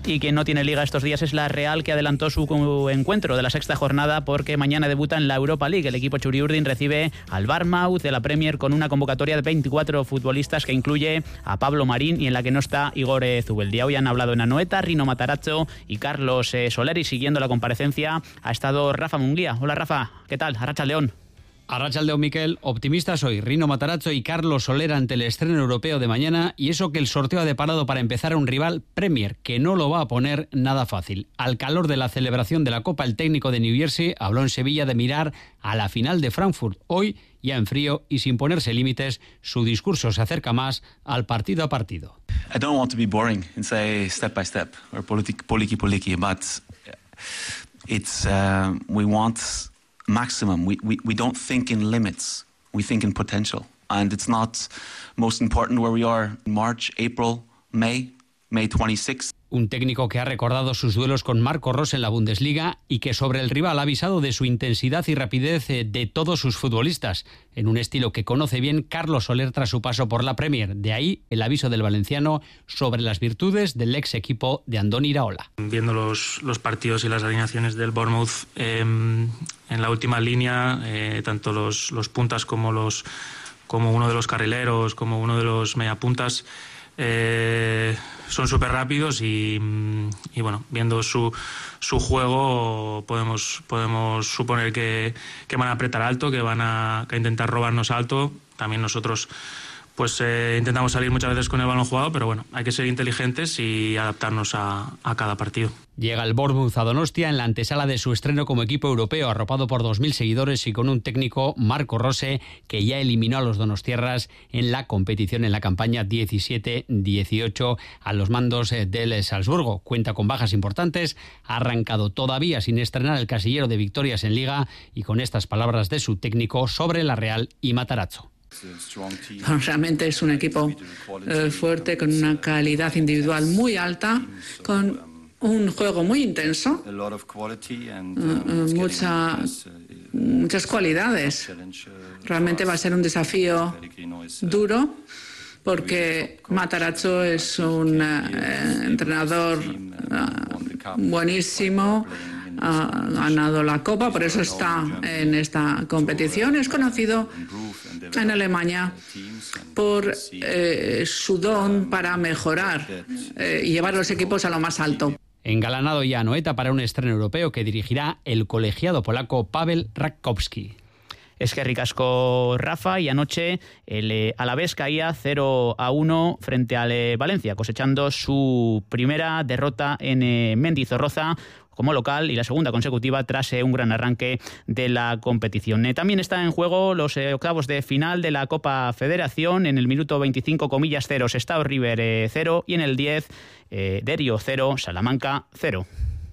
Y quien no tiene liga estos días es la Real, que adelantó su encuentro de la sexta jornada porque mañana debuta en la Europa League. El equipo Churiurdin recibe al Bournemouth de la Premier con una convocatoria de 24 futbolistas que incluye a Pablo Marín y en la que no está Igor Zubeldia. Hoy han hablado en Anoeta, Rino Matarazzo y Carlos Soler, y siguiendo la comparecencia ha estado Rafa Munguía. Hola Rafa, ¿qué tal? Arratsaldeón. Arratsaldeón, Miquel. Optimistas hoy Rino Matarazzo y Carlos Soler ante el estreno europeo de mañana, y eso que el sorteo ha deparado para empezar a un rival Premier que no lo va a poner nada fácil. Al calor de la celebración de la Copa, el técnico de New Jersey habló en Sevilla de mirar a la final de Frankfurt. Hoy, ya en frío y sin ponerse límites, su discurso se acerca más al partido a partido. I don't want to be boring and say step by step or poliki, but it's we want maximum. We don't think in limits. We think in potential. And it's not most important where we are in March, April, May 26th. Un técnico que ha recordado sus duelos con Marco Rose en la Bundesliga y que sobre el rival ha avisado de su intensidad y rapidez de todos sus futbolistas, en un estilo que conoce bien Carlos Soler tras su paso por la Premier. De ahí el aviso del valenciano sobre las virtudes del ex equipo de Andoni Iraola. Viendo los partidos y las alineaciones del Bournemouth, en la última línea, tanto los puntas como uno de los carrileros, como uno de los mediapuntas, son súper rápidos y bueno, viendo su juego podemos suponer que van a apretar alto, que van a intentar robarnos alto. También nosotros pues intentamos salir muchas veces con el balón jugado, pero bueno, hay que ser inteligentes y adaptarnos a cada partido. Llega el Bournemouth a Donostia en la antesala de su estreno como equipo europeo, arropado por 2.000 seguidores y con un técnico, Marco Rose, que ya eliminó a los donostiarras en la competición en la campaña 17-18 a los mandos del Salzburgo. Cuenta con bajas importantes, ha arrancado todavía sin estrenar el casillero de victorias en Liga, y con estas palabras de su técnico sobre la Real y Matarazzo. Realmente es un equipo fuerte, con una calidad individual muy alta, con un juego muy intenso, muchas cualidades. Realmente va a ser un desafío duro porque Matarazzo es un entrenador buenísimo. Ha ganado la Copa, por eso está en esta competición. Es conocido en Alemania por su don para mejorar y llevar los equipos a lo más alto. Engalanado ya Anoeta para un estreno europeo que dirigirá el colegiado polaco Pavel Rakowski. Eskerrik asko, Rafa, y anoche el Alavés caía 0-1 frente al Valencia, cosechando su primera derrota en Mendizorroza como local y la segunda consecutiva tras un gran arranque de la competición. También está en juego los octavos de final de la Copa Federación. En el minuto 25, comillas 0, Sestao River 0 y en el 10, Derio 0, Salamanca 0.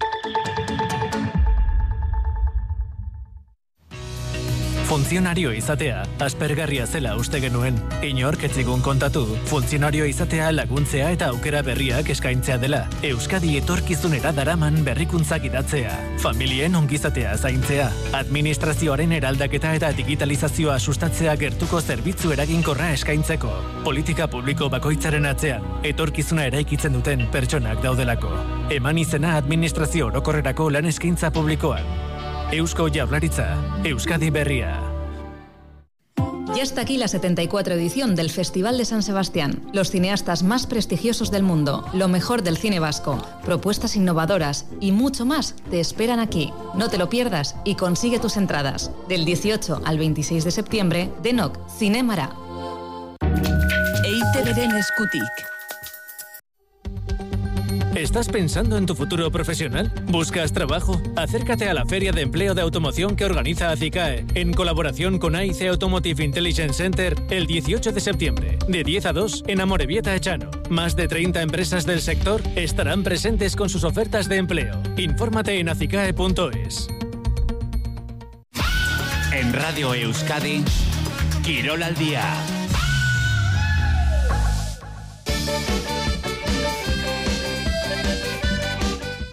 Funtzionario izatea, aspergarria zela uste genuen. Inork ez zigun kontatu, funtzionario izatea laguntzea eta aukera berriak eskaintzea dela. Euskadi etorkizunera daraman berrikuntzak idatzea. Familien ongizatea zaintzea. Administrazioaren eraldaketa eta digitalizazioa sustatzea gertuko zerbitzu eraginkorra eskaintzeko. Politika publiko bakoitzaren atzean, etorkizuna eraikitzen duten pertsonak daudelako. Eman izena administrazio orokorrerako lan eskaintza publikoan. Eusko Jaurlaritza, Euskadi Berria. Ya está aquí la 74 edición del Festival de San Sebastián. Los cineastas más prestigiosos del mundo, lo mejor del cine vasco, propuestas innovadoras y mucho más te esperan aquí. No te lo pierdas y consigue tus entradas. Del 18 al 26 de septiembre, Denok, Zinemara. EITBren eskutik. ¿Estás pensando en tu futuro profesional? ¿Buscas trabajo? Acércate a la Feria de Empleo de Automoción que organiza ACICAE, en colaboración con AIC Automotive Intelligence Center, el 18 de septiembre, de 10 a 2, en Amorebieta Echano. Más de 30 empresas del sector estarán presentes con sus ofertas de empleo. Infórmate en acicae.es. En Radio Euskadi, Quirol al Día.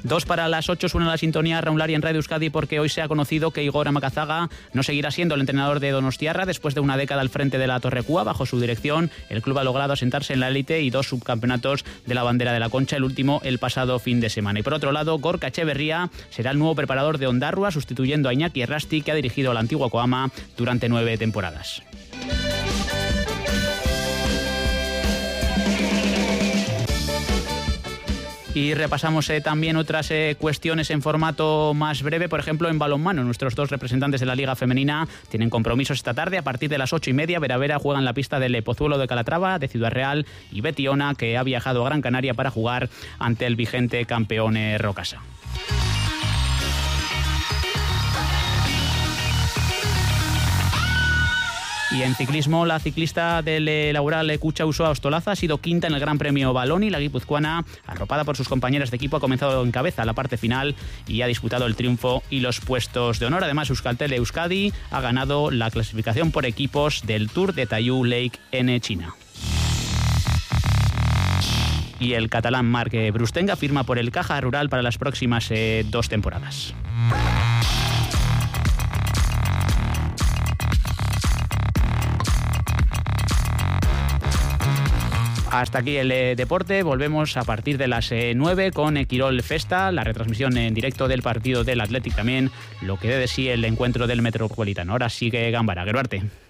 2 para las 8 suena la sintonía Raúl Lari en Radio Euskadi, porque hoy se ha conocido que Igor Amacazaga no seguirá siendo el entrenador de donostiarra. Después de una década al frente de la Torrecúa, bajo su dirección, el club ha logrado asentarse en la élite y 2 subcampeonatos de la bandera de la Concha, el último el pasado fin de semana. Y por otro lado, Gorka Echeverría será el nuevo preparador de Ondarrua, sustituyendo a Iñaki Errasti, que ha dirigido al antiguo Coama durante 9 temporadas. Y repasamos también otras cuestiones en formato más breve. Por ejemplo, en balonmano, nuestros 2 representantes de la Liga Femenina tienen compromisos esta tarde. A partir de las 8:30, Vera juega en la pista del Pozuelo de Calatrava, de Ciudad Real, y Betiona, que ha viajado a Gran Canaria para jugar ante el vigente campeón Rocasa. Y en ciclismo, la ciclista del Laboral Kutxa Usoa Ostolaza ha sido quinta en el Gran Premio Baloni. La guipuzcoana, arropada por sus compañeras de equipo, ha comenzado en cabeza la parte final y ha disputado el triunfo y los puestos de honor. Además, Euskaltel Euskadi ha ganado la clasificación por equipos del Tour de Taiyu Lake en China. Y el catalán Marc Brustenga firma por el Caja Rural para las próximas 2 temporadas. Hasta aquí el deporte. Volvemos a partir de las 9 con Quirol Festa, la retransmisión en directo del partido del Athletic, también lo que dé de sí el encuentro del Metropolitano. Ahora sigue Gambara. Geruarte.